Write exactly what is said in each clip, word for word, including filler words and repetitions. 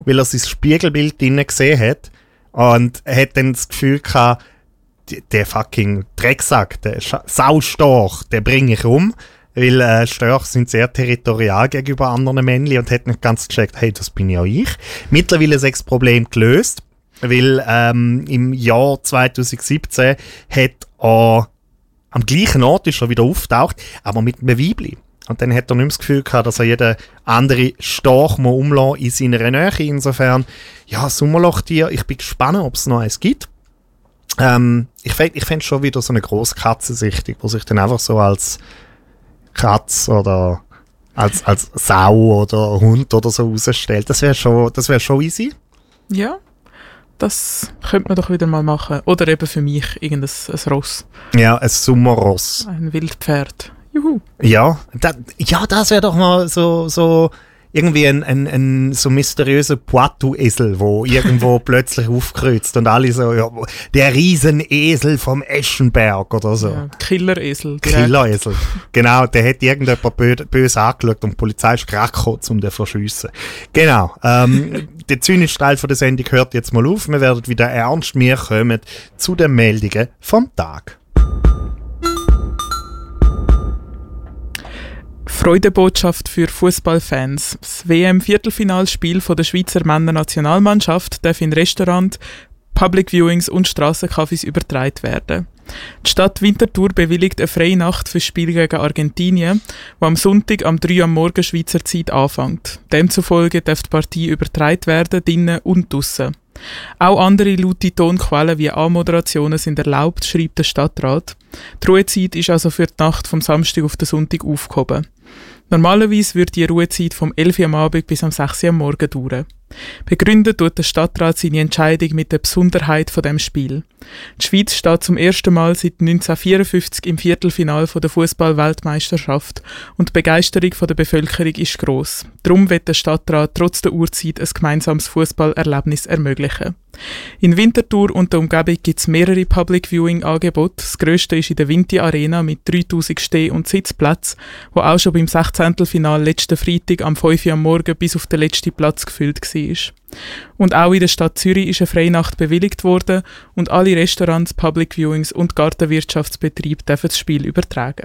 weil er sein Spiegelbild drinnen gesehen hat und er hat dann das Gefühl gehabt, der fucking Drecksack, der Saustorch, der bringe ich um, weil äh, Störche sind sehr territorial gegenüber anderen Männchen und hat nicht ganz gecheckt, hey, das bin ja ich. Mittlerweile ist das Problem gelöst, weil ähm, im Jahr zwanzig siebzehn hat er am gleichen Ort ist er wieder auftaucht, aber mit einem Weibli. Und dann hat er nicht mehr das Gefühl gehabt, dass er jeden andere Storch mal umlassen in seiner Nähe. Insofern, ja, Sommerlochtier, ich bin gespannt, ob es noch eins gibt. Ähm, ich fände ich fänd schon wieder so eine grosse Katzensichtung, wo sich dann einfach so als Katz oder als, als Sau oder Hund oder so rausstellt. Das wäre schon, das wär schon easy. Ja, das könnte man doch wieder mal machen. Oder eben für mich irgendein ein Ross. Ja, ein Sommerross. Ein Wildpferd. Juhu. Ja, da, ja, das wäre doch mal so, so irgendwie ein, ein, ein so mysteriöser Poitou-Esel, wo irgendwo plötzlich aufkreuzt und alle so, ja, der Riesenesel vom Eschenberg oder so. Ja, Killeresel. Killeresel. Genau, der hat irgendjemand bö- böse angeschaut und die Polizei ist gerade gekommen, um den zu verschiessen. Genau. Ähm, der zynische Teil von der Sendung hört jetzt mal auf. Wir werden wieder ernst. Wir kommen zu den Meldungen vom Tag. Freudebotschaft für Fußballfans. Das W M-Viertelfinalspiel der Schweizer Männer-Nationalmannschaft darf in Restaurants, Public Viewings und Strassencafés übertragen werden. Die Stadt Winterthur bewilligt eine freie Nacht für das Spiel gegen Argentinien, das am Sonntag am drei Uhr am Morgen Schweizer Zeit anfängt. Demzufolge darf die Partie übertragen werden, drinnen und draussen. Auch andere laute Tonquellen wie Anmoderationen sind erlaubt, schreibt der Stadtrat. Die Ruhezeit ist also für die Nacht vom Samstag auf den Sonntag aufgehoben. Normalerweise würde die Ruhezeit vom elf Uhr am Abend bis am sechs Uhr am Morgen dauern. Begründet tut der Stadtrat seine Entscheidung mit der Besonderheit von dem Spiel. Die Schweiz steht zum ersten Mal seit neunzehnhundertvierundfünfzig im Viertelfinale der Fußball-Weltmeisterschaft und die Begeisterung der Bevölkerung ist gross. Darum wird der Stadtrat trotz der Uhrzeit ein gemeinsames Fußballerlebnis ermöglichen. In Winterthur und der Umgebung gibt es mehrere Public-Viewing-Angebote. Das grösste ist in der Vinti Arena mit dreitausend Steh- und Sitzplätzen, wo auch schon beim Sechzehntelfinale letzten Freitag am fünf Uhr am Morgen bis auf den letzten Platz gefüllt war. Und auch in der Stadt Zürich ist eine Freinacht bewilligt worden und alle Restaurants, Public Viewings und Gartenwirtschaftsbetriebe dürfen das Spiel übertragen.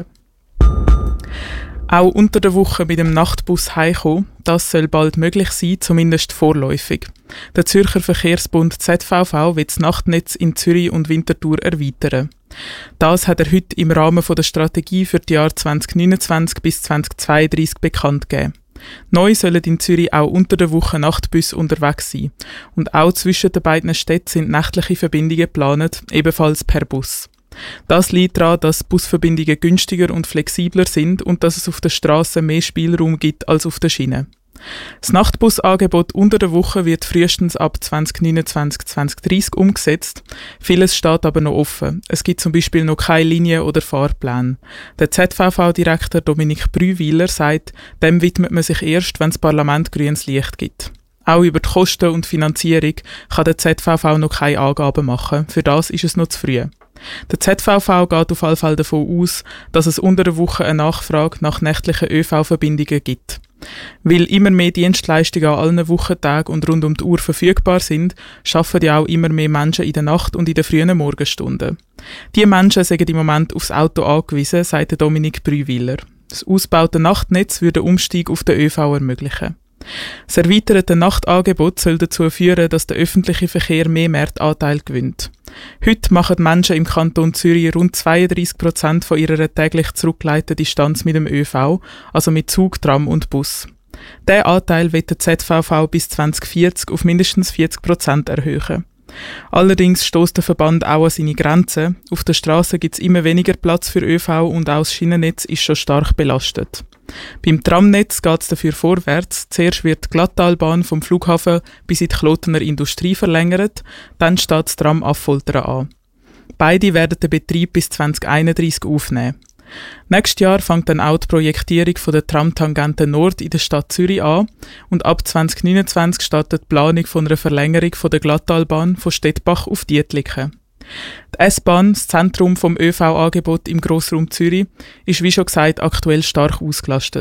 Auch unter der Woche mit dem Nachtbus heimkommen, das soll bald möglich sein, zumindest vorläufig. Der Zürcher Verkehrsbund Z V V will das Nachtnetz in Zürich und Winterthur erweitern. Das hat er heute im Rahmen der Strategie für die Jahre zwanzig neunundzwanzig bis zwanzig zweiunddreißig bekannt gegeben. Neu sollen in Zürich auch unter der Woche Nachtbusse unterwegs sein. Und auch zwischen den beiden Städten sind nächtliche Verbindungen geplant, ebenfalls per Bus. Das liegt daran, dass Busverbindungen günstiger und flexibler sind und dass es auf der Straße mehr Spielraum gibt als auf der Schiene. Das Nachtbusangebot unter der Woche wird frühestens ab zwanzig neunundzwanzig bis zwanzig dreißig umgesetzt. Vieles steht aber noch offen. Es gibt zum Beispiel noch keine Linie oder Fahrplan. Der Z V V-Direktor Dominik Brühwiler sagt, dem widmet man sich erst, wenn das Parlament grünes Licht gibt. Auch über die Kosten und Finanzierung kann der Z V V noch keine Angaben machen. Für das ist es noch zu früh. Der Z V V geht auf jeden Fall davon aus, dass es unter der Woche eine Nachfrage nach nächtlichen ÖV-Verbindungen gibt. Weil immer mehr Dienstleistungen an allen Wochentagen und rund um die Uhr verfügbar sind, arbeiten ja auch immer mehr Menschen in der Nacht und in den frühen Morgenstunden. Diese Menschen sind im Moment aufs Auto angewiesen, sagt Dominik Brühwiler. Das ausgebaute Nachtnetz würde den Umstieg auf den ÖV ermöglichen. Das erweiterte Nachtangebot soll dazu führen, dass der öffentliche Verkehr mehr Marktanteil gewinnt. Heute machen Menschen im Kanton Zürich rund zweiunddreißig Prozent von ihrer täglich zurückgeleiteten Distanz mit dem ÖV, also mit Zug, Tram und Bus. Diesen Anteil wird der Z V V bis zwanzig vierzig auf mindestens vierzig Prozent erhöhen. Allerdings stösst der Verband auch an seine Grenzen. Auf der Straße gibt es immer weniger Platz für ÖV und auch das Schienennetz ist schon stark belastet. Beim Tramnetz geht es dafür vorwärts. Zuerst wird die Glattalbahn vom Flughafen bis in die Klotener Industrie verlängert, dann steht das Tram Affoltern an. Beide werden den Betrieb bis zwanzig einunddreißig aufnehmen. Nächstes Jahr fängt dann auch die Projektierung von der Tramtangente Nord in der Stadt Zürich an und ab zwanzig neunundzwanzig startet die Planung von einer Verlängerung von der Glattalbahn von Stettbach auf Dietliken. Die S-Bahn, das Zentrum vom ÖV-Angebot im Grossraum Zürich, ist wie schon gesagt aktuell stark ausgelastet.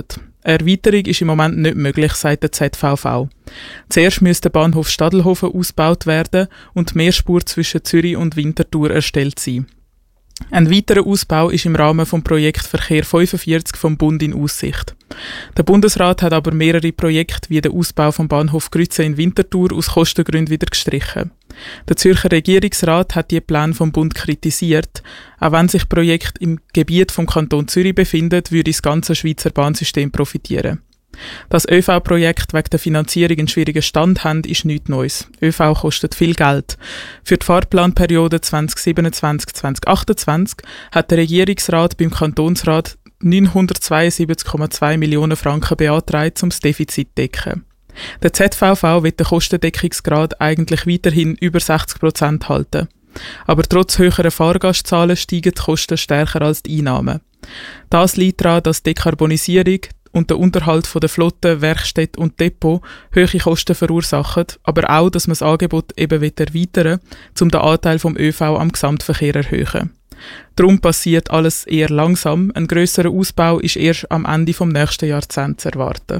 Eine Erweiterung ist im Moment nicht möglich, sagt der Z V V. Zuerst müsste der Bahnhof Stadelhofen ausgebaut werden und die Mehrspur zwischen Zürich und Winterthur erstellt sein. Ein weiterer Ausbau ist im Rahmen vom Projekt Verkehr fünfundvierzig vom Bund in Aussicht. Der Bundesrat hat aber mehrere Projekte wie den Ausbau vom Bahnhof Grütze in Winterthur aus Kostengründen wieder gestrichen. Der Zürcher Regierungsrat hat die Pläne vom Bund kritisiert. Auch wenn sich Projekte im Gebiet vom Kanton Zürich befinden, würde das ganze Schweizer Bahnsystem profitieren. Dass Ö V-Projekte wegen der Finanzierung einen schwierigen Stand haben, ist nichts Neues. Ö V kostet viel Geld. Für die Fahrplanperiode zwanzig siebenundzwanzig bis zwanzig achtundzwanzig hat der Regierungsrat beim Kantonsrat neunhundertzweiundsiebzig Komma zwei Millionen Franken beantragt, um das Defizit zu decken. Der Z V V will den Kostendeckungsgrad eigentlich weiterhin über sechzig Prozent halten. Aber trotz höherer Fahrgastzahlen steigen die Kosten stärker als die Einnahmen. Das liegt daran, dass die Dekarbonisierung und der Unterhalt von der Flotte, Werkstätte und Depot hohe Kosten verursachen, aber auch, dass man das Angebot eben erweitern will, um den Anteil vom Ö V am Gesamtverkehr zu erhöhen. Darum passiert alles eher langsam. Ein grösserer Ausbau ist erst am Ende des nächsten Jahrzehnts zu erwarten.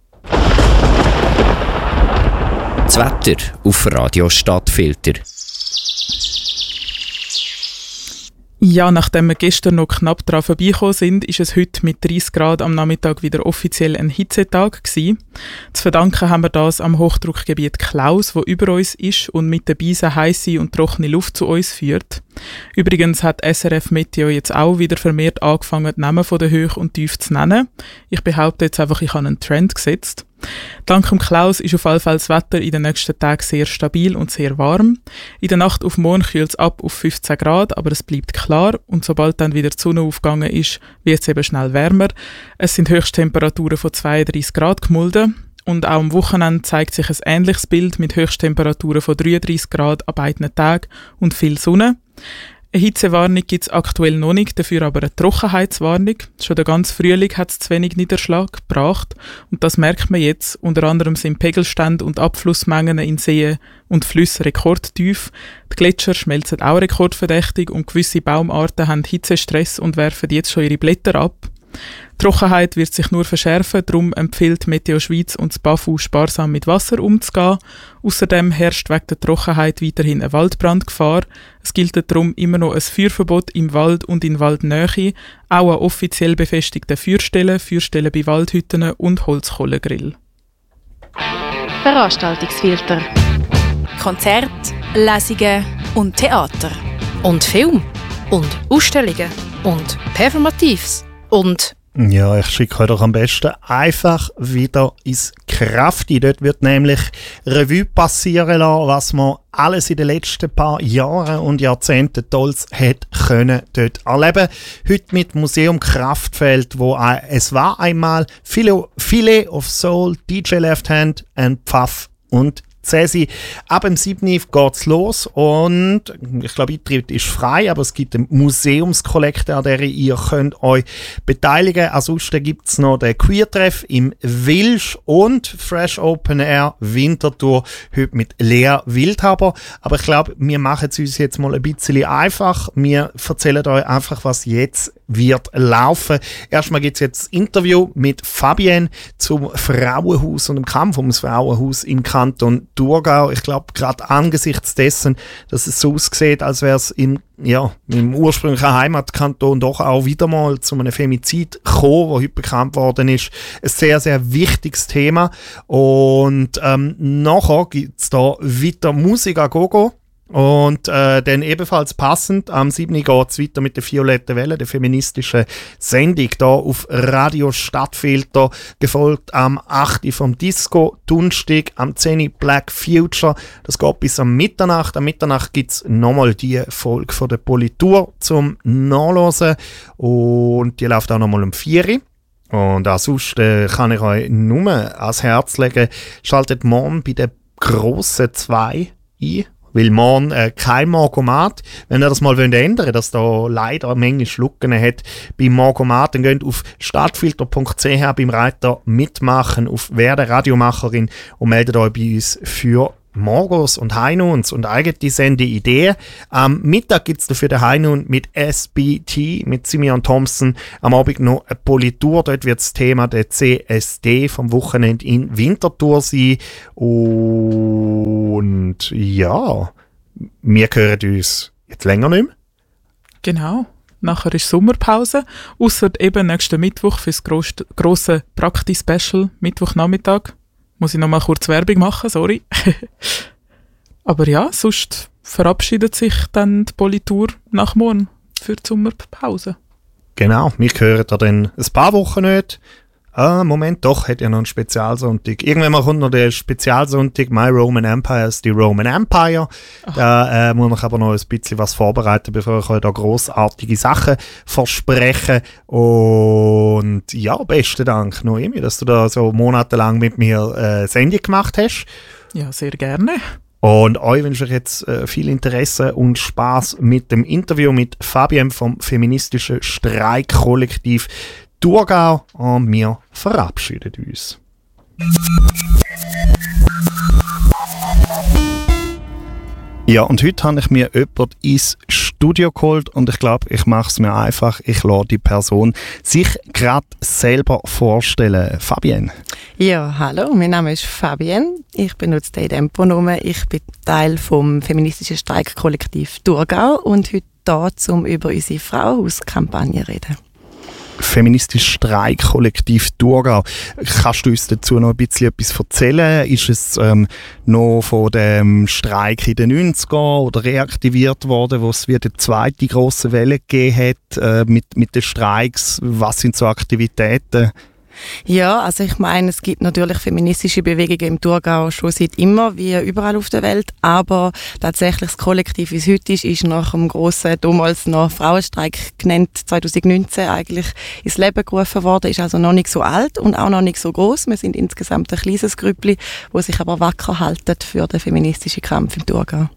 Das Wetter auf Radio Stadtfilter. Ja, nachdem wir gestern noch knapp daran vorbeigekommen sind, ist es heute mit dreißig Grad am Nachmittag wieder offiziell ein Hitzetag gewesen. Zu verdanken haben wir das am Hochdruckgebiet Klaus, wo über uns ist und mit der Beise heisse und trockene Luft zu uns führt. Übrigens hat S R F Meteo jetzt auch wieder vermehrt angefangen, die Namen von der Höhe und Tiefe zu nennen. Ich behaupte jetzt einfach, ich habe einen Trend gesetzt. Dank dem Klaus ist auf jeden Fall das Wetter in den nächsten Tagen sehr stabil und sehr warm. In der Nacht auf morgen kühlt es ab auf fünfzehn Grad, aber es bleibt klar und sobald dann wieder die Sonne aufgegangen ist, wird es eben schnell wärmer. Es sind Höchsttemperaturen von zweiunddreißig Grad gemulden und auch am Wochenende zeigt sich ein ähnliches Bild mit Höchsttemperaturen von dreiunddreißig Grad an beiden Tagen und viel Sonne. Eine Hitzewarnung gibt es aktuell noch nicht, dafür aber eine Trockenheitswarnung. Schon der ganze Frühling hat es zu wenig Niederschlag gebracht und das merkt man jetzt. Unter anderem sind Pegelstände und Abflussmengen in Seen und Flüssen rekordtief. Die Gletscher schmelzen auch rekordverdächtig und gewisse Baumarten haben Hitzestress und werfen jetzt schon ihre Blätter ab. Die Trockenheit wird sich nur verschärfen, darum empfiehlt Meteo Schweiz und das B A F U sparsam mit Wasser umzugehen. Außerdem herrscht wegen der Trockenheit weiterhin eine Waldbrandgefahr. Es gilt darum immer noch ein Feuerverbot im Wald und in Waldnähe, auch an offiziell befestigten Feuerstellen, Feuerstellen bei Waldhütten und Holzkohlegrill. Veranstaltungsfilter. Konzert, Lesungen und Theater. Und Film. Und Ausstellungen. Und Performatives. Und ja, ich schicke euch doch am besten einfach wieder ins Krafti. Dort wird nämlich Revue passieren lassen, was man alles in den letzten paar Jahren und Jahrzehnten Tolles hat können dort erleben. Heute mit Museum Kraftfeld, wo ein, es war einmal Filet of Soul, D J Left Hand und Pfaff und Cäsi. Ab dem siebten geht's los und ich glaube, Eintritt ist frei, aber es gibt einen Museumskollekte, an der ihr könnt euch beteiligen. Ansonsten gibt's noch den Queer-Treff im Wilsch und Fresh Open Air Winterthur, heute mit Lea Wildhaber. Aber ich glaube, wir machen es uns jetzt mal ein bisschen einfach. Wir erzählen euch einfach, was jetzt wird laufen. Erstmal gibt es jetzt das Interview mit Fabienne zum Frauenhaus und dem Kampf ums Frauenhaus im Kanton Thurgau. Ich glaube, gerade angesichts dessen, dass es so aussieht, als wäre es im, ja, im ursprünglichen Heimatkanton doch auch wieder mal zu einem Femizid gekommen, wo heute bekannt worden ist. Ein sehr, sehr wichtiges Thema. Und ähm, nachher gibt es da weiter Musik a Gogo. Und äh, dann ebenfalls passend, am siebten geht es weiter mit der Violetten Welle, der feministischen Sendung hier auf Radio Stadtfilter, gefolgt am achten vom Disco, Donnerstag, am zehnten Black Future. Das geht bis am Mitternacht. Am Mitternacht gibt es nochmal die Folge von der Politur zum Nachlesen und die läuft auch nochmal um vier. Und ansonsten äh, kann ich euch nur ans Herz legen, schaltet morgen bei den grossen zwei ein. Weil morgen äh, kein Morgomat, wenn ihr das mal ändern wollt, dass da leider eine Menge Schlucken hat beim Morgomat, dann geht auf stadtfilter punkt c h beim Reiter mitmachen auf Werde Radiomacherin und meldet euch bei uns für Morgos und Heinuns und eigene Sendeideen. Am Mittag gibt es dafür den Heinun mit S B T, mit Simeon Thompson. Am Abend noch eine Politur. Dort wird das Thema der C S D vom Wochenende in Winterthur sein. Und ja, wir hören uns jetzt länger nicht mehr. Genau. Nachher ist Sommerpause. Ausser eben nächsten Mittwoch für das grosse, grosse Prakti-Special, Mittwochnachmittag. Muss ich noch mal kurz Werbung machen, sorry. Aber ja, sonst verabschiedet sich dann die Politur nach morgen für die Sommerpause. Genau, wir hören da dann ein paar Wochen nicht. Ah, Moment, doch, hat ja noch einen Spezialsonntag. Irgendwann mal kommt noch der Spezialsonntag My Roman Empire ist die Roman Empire. Ach. Da äh, muss ich aber noch ein bisschen was vorbereiten, bevor ich euch da grossartige Sachen verspreche. Und ja, besten Dank, Noemi, dass du da so monatelang mit mir äh, Sendung gemacht hast. Ja, sehr gerne. Und euch wünsche ich jetzt äh, viel Interesse und Spaß mit dem Interview mit Fabienne vom feministischen Streikkollektiv Thurgau, und wir verabschieden uns. Ja, und heute habe ich mir jemanden ins Studio geholt und ich glaube, ich mache es mir einfach. Ich lasse die Person sich gerade selber vorstellen. Fabienne. Ja, hallo, mein Name ist Fabienne. Ich benutze den Pronomen. Ich bin Teil vom feministischen Streikkollektiv Thurgau und heute hier, um über unsere Frauenhauskampagne zu reden. Feministisches Streikkollektiv Thurgau. Kannst du uns dazu noch ein bisschen etwas erzählen? Ist es ähm, noch von dem Streik in den neunzigern oder reaktiviert worden, wo es wieder die zweite grosse Welle gegeben hat äh, mit, mit den Streiks? Was sind so Aktivitäten? Ja, also ich meine, es gibt natürlich feministische Bewegungen im Thurgau schon seit immer, wie überall auf der Welt, aber tatsächlich das Kollektiv, wie es heute ist, ist nach dem grossen, damals noch Frauenstreik genannt, zwanzig neunzehn eigentlich ins Leben gerufen worden, ist also noch nicht so alt und auch noch nicht so gross. Wir sind insgesamt ein kleines Grüppli, das sich aber wacker halten für den feministischen Kampf im Thurgau.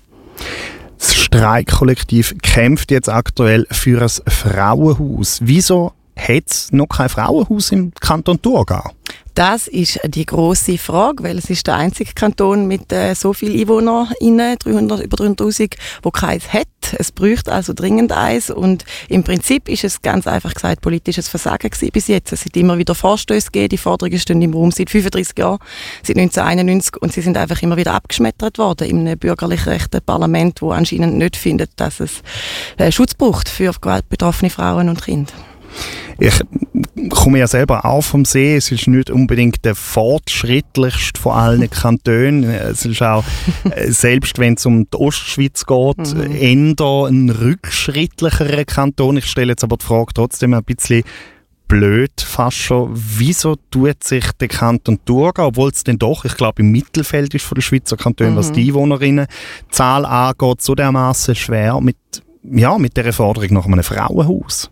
Das Streikkollektiv kämpft jetzt aktuell für ein Frauenhaus. Wieso hat es noch kein Frauenhaus im Kanton Thurgau? Das ist die grosse Frage, weil es ist der einzige Kanton mit äh, so vielen EinwohnerInnen, dreihundert, über dreihunderttausend, der keins hat. Es bräuchte also dringend eins und im Prinzip ist es ganz einfach gesagt politisches Versagen gewesen bis jetzt. Es sind immer wieder Vorstöße gegeben, die Forderungen stehen im Raum seit fünfunddreissig Jahren, seit neunzehnhunderteinundneunzig und sie sind einfach immer wieder abgeschmettert worden in einem bürgerlich rechten Parlament, wo anscheinend nicht findet, dass es äh, Schutz braucht für gewaltbetroffene Frauen und Kinder. Ich komme ja selber auch vom See. Es ist nicht unbedingt der fortschrittlichste von allen Kantonen. Es ist auch, selbst wenn es um die Ostschweiz geht, mhm. eher ein rückschrittlicherer Kanton. Ich stelle jetzt aber die Frage trotzdem ein bisschen blöd fast schon. Wieso tut sich der Kanton Thurgau, obwohl es denn doch, ich glaube, im Mittelfeld ist von der Schweizer Kantone, mhm. was die Einwohnerinnenzahl angeht, so dermaßen schwer mit, ja, mit dieser Forderung nach einem Frauenhaus?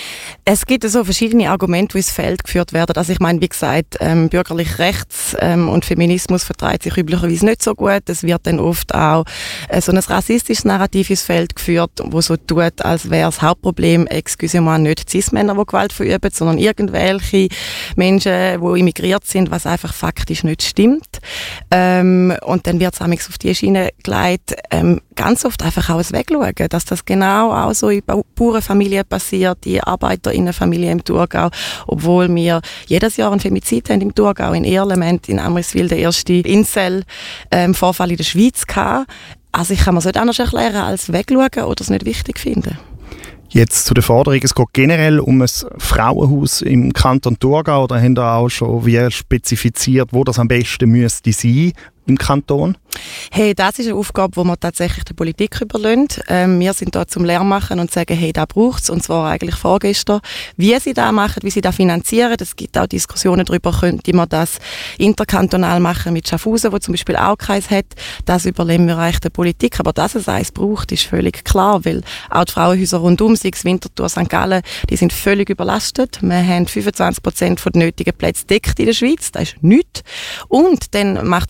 Es gibt so verschiedene Argumente, die ins Feld geführt werden. Also ich meine, wie gesagt, ähm, bürgerlich rechts ähm, und Feminismus vertreibt sich üblicherweise nicht so gut. Es wird dann oft auch äh, so ein rassistisches Narrativ ins Feld geführt, wo so tut, als wäre das Hauptproblem, excusez-moi, nicht Cis-Männer, die Gewalt verüben, sondern irgendwelche Menschen, die immigriert sind, was einfach faktisch nicht stimmt. Ähm, und dann wird es auf die Schiene gelegt, ähm, ganz oft einfach auch ein Wegschauen, dass das genau auch so in Bauernfamilien passiert, die ArbeiterInnenfamilie im Thurgau, obwohl wir jedes Jahr einen Femizid haben im Thurgau, in Erlement, in Amriswil, der erste Incel-Vorfall ähm, in der Schweiz gehabt. Also ich kann mir es nicht anders erklären, als wegschauen oder es nicht wichtig finden. Jetzt zu der Forderung, es geht generell um ein Frauenhaus im Kanton Thurgau, da haben wir auch schon wie spezifiziert, wo das am besten müsste sein im Kanton? Hey, das ist eine Aufgabe, die wir tatsächlich der Politik überlassen. Ähm, wir sind da zum Lehrmachen und sagen, hey, da braucht es, und zwar eigentlich vorgestern. Wie sie das machen, wie sie das finanzieren, es gibt auch Diskussionen darüber, könnte man das interkantonal machen mit Schaffhausen, wo zum Beispiel auch keins hat. Das überlassen wir eigentlich der Politik. Aber dass es eins braucht, ist völlig klar, weil auch die Frauenhäuser rundum, sei es Winterthur, Sankt Gallen, die sind völlig überlastet. Wir haben fünfundzwanzig Prozent der nötigen Plätze deckt in der Schweiz, das ist nichts. Und dann macht es der Thurgau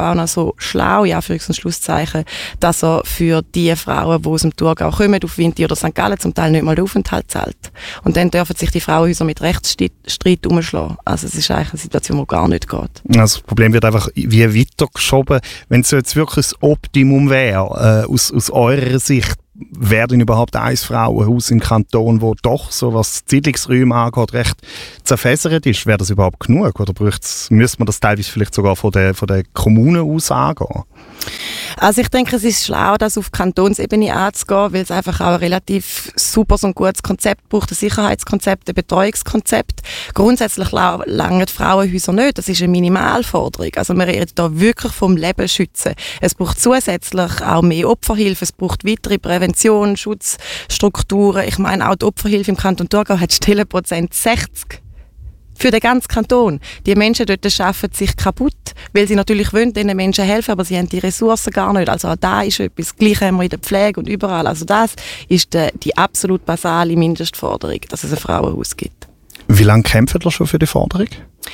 auch noch so schlau, ja, für ein Schlusszeichen, dass er für die Frauen, die aus dem Thurgau kommen, auf Winti oder Sankt Gallen, zum Teil nicht mal den Aufenthalt zahlt. Und dann dürfen sich die Frauenhäuser mit Rechtsstreit umschlagen. Also es ist eigentlich eine Situation, die gar nicht geht. Also das Problem wird einfach wie weitergeschoben. Wenn es jetzt wirklich das Optimum wäre, äh, aus, aus eurer Sicht, wäre denn überhaupt ein Frauenhaus im Kanton, wo doch, so was Siedlungsräume angeht, recht zerfässert ist? Wäre das überhaupt genug? Oder müsste man das teilweise vielleicht sogar von der, von der Kommune aus angehen? Also ich denke, es ist schlau, das auf Kantonsebene anzugehen, weil es einfach auch ein relativ super und gutes Konzept braucht, ein Sicherheitskonzept, ein Betreuungskonzept. Grundsätzlich langen die Frauenhäuser nicht, das ist eine Minimalforderung. Also wir reden hier wirklich vom Leben schützen. Es braucht zusätzlich auch mehr Opferhilfe, es braucht weitere Prävention, Schutzstrukturen. Ich meine, auch die Opferhilfe im Kanton Thurgau hat Stellenprozent sechzig. Für den ganzen Kanton. Die Menschen dort arbeiten sich kaputt, weil sie natürlich wollen, diesen Menschen helfen, aber sie haben die Ressourcen gar nicht. Also auch da ist etwas. Gleich haben wir in der Pflege und überall. Also das ist die, die absolut basale Mindestforderung, dass es ein Frauenhaus gibt. Wie lange kämpfen ihr schon für die Forderung?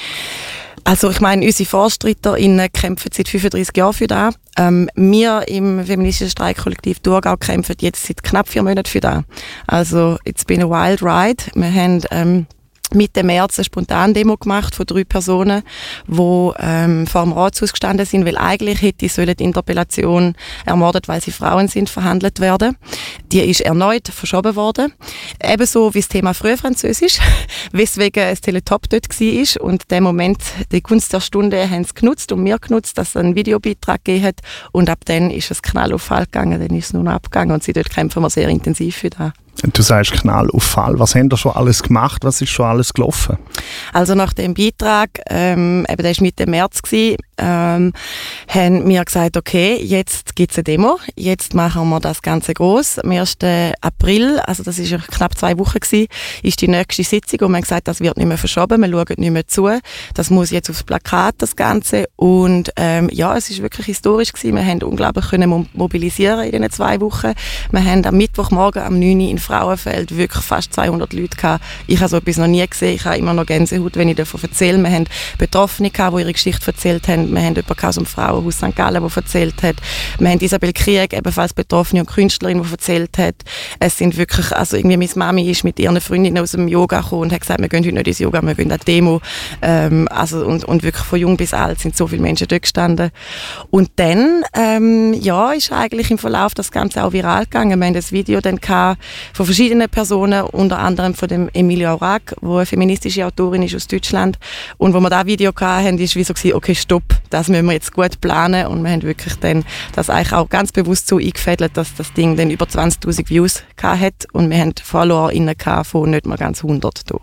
Also ich meine, unsere VorstreiterInnen kämpfen seit fünfunddreissig Jahren für das. Ähm, wir im feministischen Streikkollektiv Thurgau kämpfen jetzt seit knapp vier Monaten für das. Also it's been a wild ride. Wir haben ähm, Mitte März eine Spontandemo gemacht von drei Personen, die ähm, vor dem Ratshaus gestanden sind, weil eigentlich hätte sollen die Interpellation ermordet, weil sie Frauen sind, verhandelt werden. Die ist erneut verschoben worden. Ebenso wie das Thema Frühfranzösisch, weswegen ein Teletop dort war. Und in dem Moment, die Gunst der Stunde, haben sie genutzt und wir genutzt, dass es einen Videobeitrag gegeben hat. Und ab dann ist es Knall auf Fall gegangen, dann ist es nur noch abgegangen. Und seitdem kämpfen wir sehr intensiv für das. Du sagst Knall auf Fall. Was haben ihr schon alles gemacht? Was ist schon alles gelaufen? Also nach dem Beitrag, ähm, eben der war Mitte März, gewesen, ähm, haben wir gesagt, okay, jetzt gibt es eine Demo, jetzt machen wir das Ganze gross. Am ersten April, also das ist ja knapp zwei Wochen gewesen, ist die nächste Sitzung und wir haben gesagt, das wird nicht mehr verschoben, wir schauen nicht mehr zu. Das muss jetzt aufs Plakat, das Ganze. Und ähm, ja, es ist wirklich historisch gewesen. Wir haben unglaublich können mobilisieren in diesen zwei Wochen. Wir haben am Mittwochmorgen am neun Uhr in Frauenfeld wirklich fast zweihundert Leute gehabt. Ich habe so etwas noch nie gesehen. Ich habe immer noch Gänsehaut, wenn ich davon erzähle. Wir haben Betroffene gehabt, die ihre Geschichte erzählt haben. Wir haben jemanden aus dem Frauenhaus Sankt Gallen, der erzählt hat. Wir haben Isabel Krieg, ebenfalls Betroffene und Künstlerin, die erzählt hat. Es sind wirklich, also irgendwie meine Mami ist mit ihren Freundinnen aus dem Yoga gekommen und hat gesagt, wir gehen heute nicht ins Yoga, wir gehen an die Demo. Ähm, also, und, und wirklich von jung bis alt sind so viele Menschen dort gestanden. Und dann, ähm, ja, ist eigentlich im Verlauf das Ganze auch viral gegangen. Wir haben das Video dann gehabt von verschiedenen Personen, unter anderem von dem Emilia Aurag, die eine feministische Autorin ist aus Deutschland. Und wo wir das Video hatten, ist wie so gewesen, okay, stopp, das müssen wir jetzt gut planen. Und wir haben wirklich dann das eigentlich auch ganz bewusst so eingefädelt, dass das Ding dann über zwanzigtausend Views hat. Und wir haben FollowerInnen von nicht mal ganz hundert hier.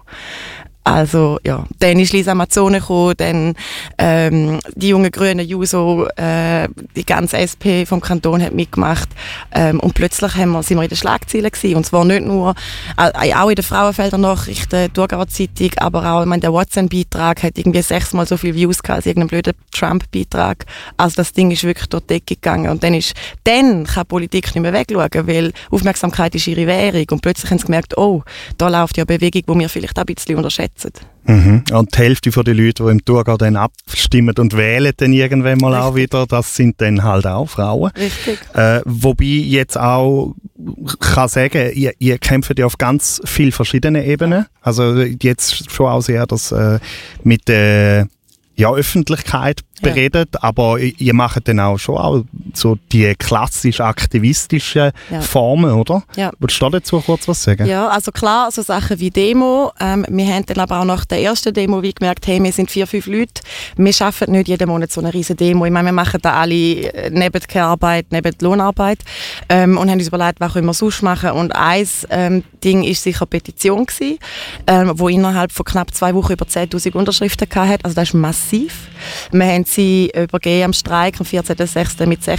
Also, ja, dann ist Lisa Mazzone gekommen, dann ähm, die jungen Grünen, Juso, äh, die ganze S P vom Kanton hat mitgemacht. Ähm, und plötzlich haben wir, sind wir in den Schlagzeilen gewesen. Und zwar nicht nur, äh, auch in den Frauenfelder Nachrichten, Thurgauer Zeitung, aber auch, ich meine, der WhatsApp-Beitrag hat irgendwie sechsmal so viele Views gehabt als irgendein blöder Trump-Beitrag. Also das Ding ist wirklich durch die Decke gegangen. Und dann ist, dann kann Politik nicht mehr wegschauen, weil Aufmerksamkeit ist ihre Währung. Und plötzlich haben sie gemerkt, oh, da läuft ja eine Bewegung, die wir vielleicht auch ein bisschen unterschätzen. Mhm. Und die Hälfte der Leute, die im Thurgau dann abstimmen und wählen dann irgendwann mal Richtig. Auch wieder, das sind dann halt auch Frauen. Richtig. Äh, wobei jetzt auch kann sagen, ihr, ihr kämpft ja auf ganz vielen verschiedenen Ebenen. Also jetzt schon auch sehr das äh, mit der ja, Öffentlichkeit beredet, ja. Aber ihr macht dann auch schon auch so die klassisch aktivistischen ja. Formen, oder? Ja. Würdest du dazu kurz was sagen? Ja, also klar, so Sachen wie Demo. Ähm, wir haben dann aber auch nach der ersten Demo wie gemerkt, hey, wir sind vier, fünf Leute. Wir schaffen nicht jeden Monat so eine riesen Demo. Ich meine, wir machen da alle neben der Care-Arbeit, neben der Lohnarbeit ähm, und haben uns überlegt, was können wir sonst machen. Und ein ähm, Ding war sicher eine Petition gewesen, ähm, wo innerhalb von knapp zwei Wochen über zehntausend Unterschriften hatte. Also das ist massiv. Wir haben sie übergeben am Streik am vierzehnten sechsten mit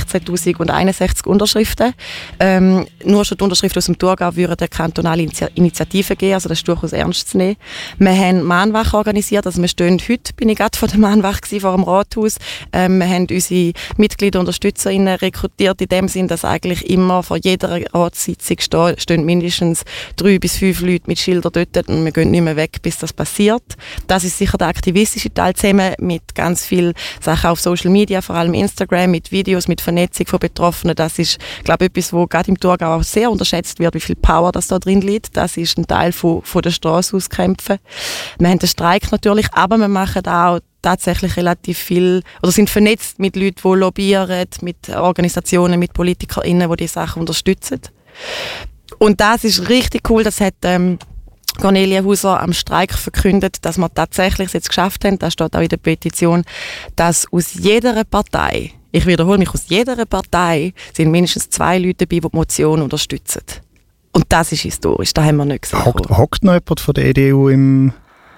sechzehntausendeinundsechzig Unterschriften. Ähm, nur schon die Unterschriften aus dem Thurgau würden eine kantonale Initi- Initiative geben, also das ist durchaus ernst zu nehmen. Wir haben Mahnwache organisiert, also wir stehen heute, bin ich gerade vor der Mahnwache gewesen, vor dem Rathaus. Ähm, wir haben unsere Mitglieder, UnterstützerInnen rekrutiert, in dem Sinn, dass eigentlich immer vor jeder Ratssitzung stehen, stehen mindestens drei bis fünf Leute mit Schildern dort und wir gehen nicht mehr weg, bis das passiert. Das ist sicher der aktivistische Teil, zusammen mit ganz vielen Sachen auf Social Media, vor allem Instagram, mit Videos, mit Vernetzung von Betroffenen. Das ist, glaube ich, etwas, wo gerade im Thurgau auch sehr unterschätzt wird, wie viel Power das da drin liegt. Das ist ein Teil von, von der Straße aus kämpfen. Wir haben den Streik natürlich, aber wir machen auch tatsächlich relativ viel, oder sind vernetzt mit Leuten, die lobbyieren, mit Organisationen, mit PolitikerInnen, die diese Sachen unterstützen. Und das ist richtig cool, das hat ähm, Cornelia Hauser am Streik verkündet, dass wir tatsächlich es jetzt geschafft haben, das steht auch in der Petition, dass aus jeder Partei, ich wiederhole mich, aus jeder Partei sind mindestens zwei Leute dabei, die die Motion unterstützen. Und das ist historisch, das haben wir nicht gesehen. Hockt, hockt noch jemand von der E D U im,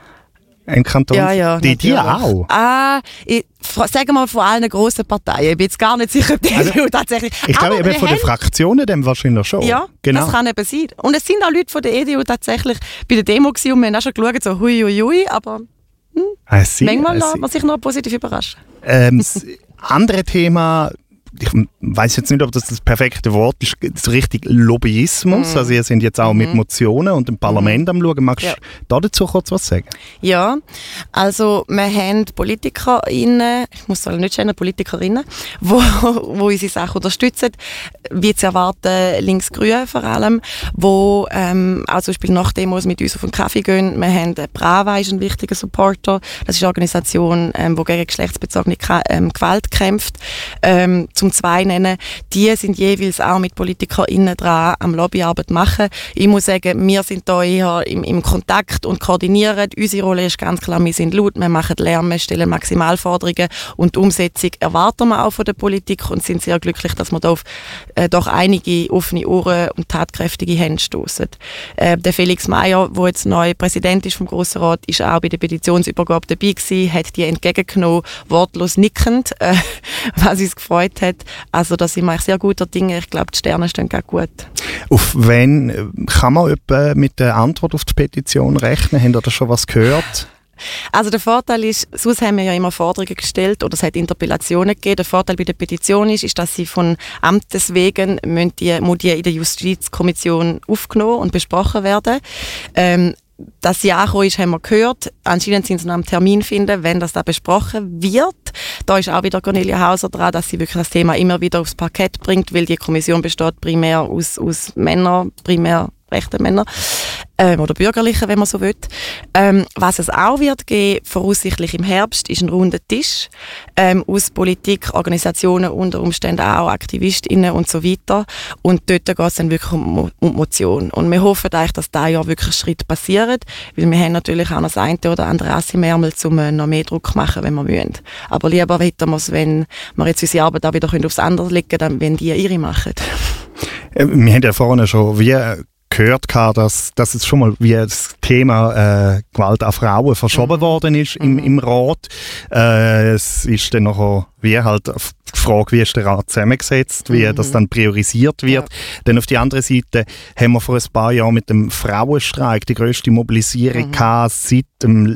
im Kanton? Ja, ja. Die, die auch? Ah, ich, sagen wir mal von allen grossen Parteien. Ich bin jetzt gar nicht sicher, ob die also, E D U tatsächlich... Ich glaube, eben von den Fraktionen dem wahrscheinlich schon. Ja, genau. Das kann eben sein. Und es sind auch Leute von der E D U tatsächlich bei der Demo gewesen und wir haben auch schon geschaut, so hui, hui, hui, aber hm, I see, manchmal I lässt see. man sich noch positiv überraschen. Ähm, das andere Thema, ich weiß jetzt nicht, ob das das perfekte Wort ist, so richtig Lobbyismus. Mm. Also ihr seid jetzt auch mm. mit Motionen und im Parlament mm. am Schauen. Magst du ja. da dazu kurz was sagen? Ja, also wir haben PolitikerInnen, ich muss sagen, nicht sagen, PolitikerInnen, wo, wo unsere Sachen unterstützen, wie zu erwarten, links-grün vor allem, wo ähm, auch zum Beispiel nach Demos mit uns auf den Kaffee gehen. Wir haben Brava, ist ein wichtiger Supporter. Das ist eine Organisation, ähm, die gegen geschlechtsbezogene ähm, Gewalt kämpft. Ähm, zum zwei nennen, die sind jeweils auch mit PolitikerInnen dran am Lobbyarbeit machen. Ich muss sagen, wir sind da eher im, im Kontakt und koordinieren. Unsere Rolle ist ganz klar, wir sind laut, wir machen Lärm, wir stellen Maximalforderungen und die Umsetzung erwarten wir auch von der Politik und sind sehr glücklich, dass wir da auf äh, doch einige offene Ohren und tatkräftige Hände stoßen. Äh, der Felix Meyer, der jetzt neu Präsident ist vom Grossen Rat, ist auch bei der Petitionsübergabe dabei gewesen, hat die entgegengenommen, wortlos nickend, äh, was uns gefreut hat. Also da sind wir eigentlich sehr guter Dinge. Ich glaube, die Sterne stehen gerade gut. Auf wen kann man etwa mit der Antwort auf die Petition rechnen? Habt ihr da schon was gehört? Also der Vorteil ist, sonst haben wir ja immer Forderungen gestellt oder es hat Interpellationen gegeben. Der Vorteil bei der Petition ist, ist dass sie von Amtes wegen müssen die, muss die in der Justizkommission aufgenommen und besprochen werden. Ähm, Dass sie angekommen ist, haben wir gehört. Anscheinend sind sie noch am Termin finden, wenn das da besprochen wird. Da ist auch wieder Cornelia Hauser dran, dass sie wirklich das Thema immer wieder aufs Parkett bringt, weil die Kommission besteht primär aus, aus Männern, primär rechten Männern ähm, oder Bürgerlichen, wenn man so will. Ähm, was es auch wird geben, voraussichtlich im Herbst, ist ein runder Tisch ähm, aus Politik, Organisationen, unter Umständen auch AktivistInnen und so weiter. Und dort geht es dann wirklich um, um die Motion. Und wir hoffen eigentlich, dass da ja wirklich Schritt passiert, weil wir haben natürlich auch noch das eine oder andere Ass im Ärmel, um noch mehr Druck zu machen, wenn wir wollen. Aber lieber hätten wir es, wenn wir jetzt unsere Arbeit auch wieder aufs andere legen können, wenn die ihre machen. Wir haben ja vorhin schon wie gehört, dass, dass es schon mal wie das Thema äh, Gewalt an Frauen verschoben mhm. worden ist im, mhm. im Rat. Äh, es ist dann noch wie halt die Frage, wie ist der Rat zusammengesetzt, wie mhm. das dann priorisiert wird. Ja. Dann auf die andere Seite haben wir vor ein paar Jahren mit dem Frauenstreik die grösste Mobilisierung mhm. gehabt seit dem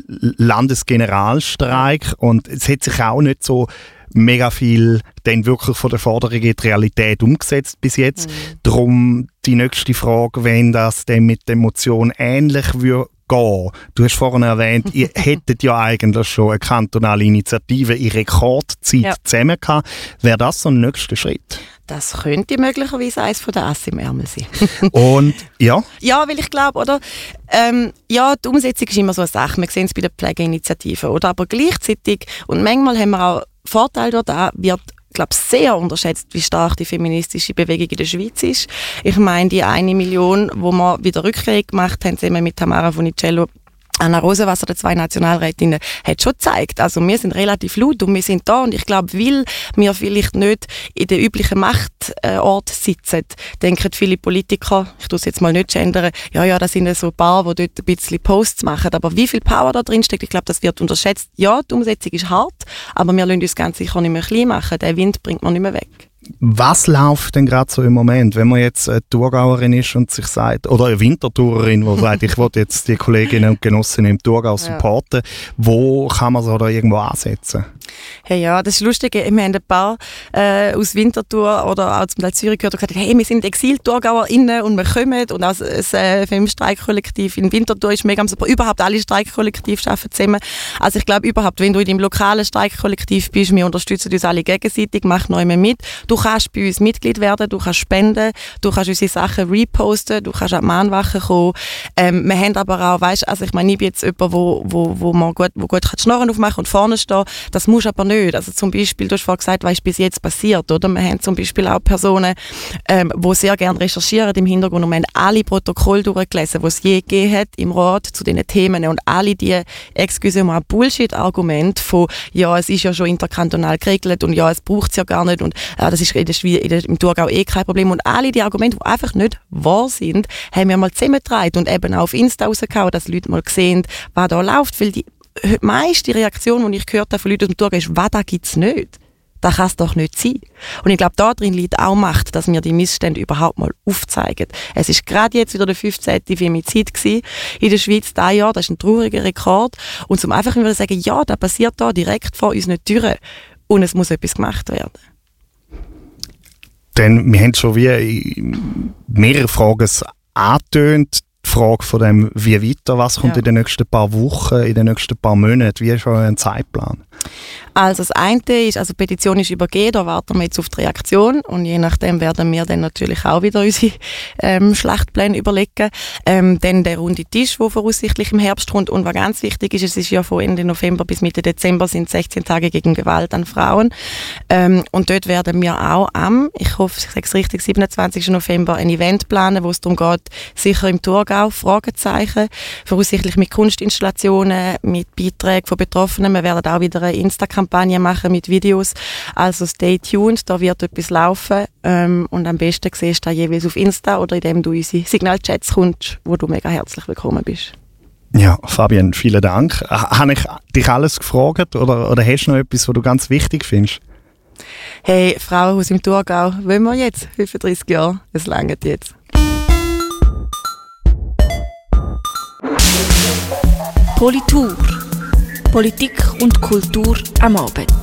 Landesgeneralstreik und es hat sich auch nicht so mega viel dann wirklich von der Forderung in die Realität umgesetzt bis jetzt. Mhm. Darum die nächste Frage, wenn das dann mit der Motion ähnlich würde gehen. Du hast vorhin erwähnt, ihr hättet ja eigentlich schon eine kantonale Initiative in Rekordzeit ja. zusammen gehabt. Wäre das so ein nächster Schritt? Das könnte möglicherweise eines von den Ass im Ärmel sein. Und ja? Ja, weil ich glaube, oder? Ähm, ja, die Umsetzung ist immer so eine Sache. Wir sehen es bei der Pflegeinitiative. Oder? Aber gleichzeitig, und manchmal haben wir auch Vorteil dort, wird glaube sehr unterschätzt, wie stark die feministische Bewegung in der Schweiz ist. Ich meine, die eine Million, wo wir wieder Rückkehr gemacht haben, zusammen mit Tamara Funicello, Anna Rosenwasser, der zwei Nationalrätinnen, hat schon gezeigt. Also wir sind relativ laut und wir sind da und ich glaube, weil wir vielleicht nicht in den üblichen Machtort äh, sitzen, denken viele Politiker, ich tue es jetzt mal nicht gendern, ja, ja, das sind so ein paar, die dort ein bisschen Posts machen, aber wie viel Power da drin steckt, ich glaube, das wird unterschätzt. Ja, die Umsetzung ist hart, aber wir lassen uns ganz sicher nicht mehr klein machen. Den Wind bringt man nicht mehr weg. Was läuft denn gerade so im Moment, wenn man jetzt eine Thurgauerin ist und sich sagt, oder eine Wintertourerin, die sagt, ich will jetzt die Kolleginnen und Genossinnen im Thurgau supporten, ja. Wo kann man so da irgendwo ansetzen? Hey, ja, das ist lustig. Wir haben ein paar äh, aus Winterthur oder auch zum Teil Zürich gehört und gesagt, hey, wir sind Exil-ThurgauerInnen und wir kommen. Und auch das äh, Filmstreikkollektiv in Winterthur ist mega super. Überhaupt alle Streikkollektive arbeiten zusammen. Also ich glaube überhaupt, wenn du in deinem lokalen Streikkollektiv bist, wir unterstützen uns alle gegenseitig, mach neu mehr mit. Du kannst bei uns Mitglied werden, du kannst spenden, du kannst unsere Sachen reposten, du kannst an die Mahnwache kommen. Ähm, wir haben aber auch, weißt, also ich meine, ich bin jetzt jemand, wo, wo, wo man gut, wo gut die Schnorren aufmachen und vorne stehen. Das muss aber nicht. Also zum Beispiel, du hast vorhin gesagt, was ist bis jetzt passiert, oder? Wir haben zum Beispiel auch Personen, ähm, die sehr gerne recherchieren im Hintergrund und wir haben alle Protokolle durchgelesen, die es je gegeben hat im Rat zu diesen Themen und alle die, excuse mal, Bullshit-Argumente von, ja, es ist ja schon interkantonal geregelt und ja, es braucht es ja gar nicht und äh, das ist in der Schweiz, in der, im Thurgau eh kein Problem und alle die Argumente, die einfach nicht wahr sind, haben wir mal zusammengetragen und eben auch auf Insta rausgehauen, dass Leute mal sehen, was da läuft, weil die meiste Reaktion, die ich gehört habe von Leuten aus dem Thurgau, ist, was, das gibt es nicht. Das kann es doch nicht sein. Und ich glaube, da drin liegt auch Macht, dass wir die Missstände überhaupt mal aufzeigen. Es ist gerade jetzt wieder der fünfzehnte Femizid gewesen in der Schweiz dieses Jahr. Das ist ein trauriger Rekord. Und zum einfach wieder sagen, ja, das passiert da direkt vor unseren Türen. Und es muss etwas gemacht werden. Denn wir haben schon wie mehrere Fragen angetönt. Die Frage von dem, wie weiter, was kommt ja. in den nächsten paar Wochen, in den nächsten paar Monaten, wie ist euer Zeitplan? Also das eine ist, also die Petition ist übergeben, da warten wir jetzt auf die Reaktion und je nachdem werden wir dann natürlich auch wieder unsere ähm, Schlachtpläne überlegen. Ähm, dann der runde Tisch, der voraussichtlich im Herbst kommt und was ganz wichtig ist, es ist ja von Ende November bis Mitte Dezember sind sechzehn Tage gegen Gewalt an Frauen ähm, und dort werden wir auch am, ich hoffe, ich sage es richtig, siebenundzwanzigsten November ein Event planen, wo es darum geht, sicher im Thurgau, Fragezeichen, voraussichtlich mit Kunstinstallationen, mit Beiträgen von Betroffenen. Wir werden auch wieder eine Insta-Kampagne machen mit Videos. Also stay tuned, da wird etwas laufen. Ähm, und am besten siehst du das jeweils auf Insta oder indem du unsere Signalchats kommst, wo du mega herzlich willkommen bist. Ja, Fabian, vielen Dank. Habe ich dich alles gefragt oder, oder hast du noch etwas, was du ganz wichtig findest? Hey, Frauenhaus im Thurgau, wollen wir jetzt? fünfunddreissig Jahre, es reicht jetzt. Politur. Politik und Kultur am Abend.